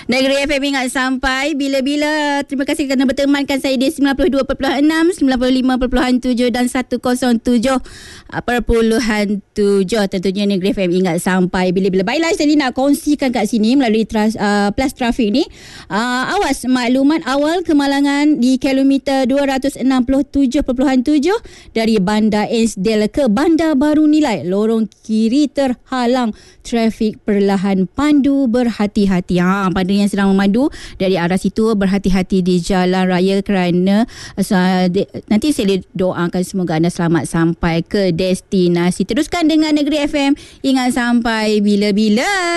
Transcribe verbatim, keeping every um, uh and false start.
Negeri F M ingat sampai bila-bila. Terima kasih kerana bertemankan saya di sembilan puluh dua perpuluhan enam, sembilan puluh lima perpuluhan tujuh dan seratus tujuh perpuluhan tujuh. Tentunya Negeri F M ingat sampai bila-bila. Baiklah, saya nak kongsikan kat sini melalui trans, uh, plus trafik ni. Uh, awas, maklumat awal kemalangan di kilometer dua ratus enam puluh tujuh perpuluhan tujuh dari Bandar Ainsdale ke Bandar Baru Nilai. Lorong kiri terhalang trafik perlahan, pandu berhati-hati. Ha, pada yang sedang memandu dari arah situ, berhati-hati di jalan raya kerana uh, de, nanti saya doakan semoga anda selamat sampai ke destinasi. Teruskan dengan Negeri F M, ingat sampai bila-bila.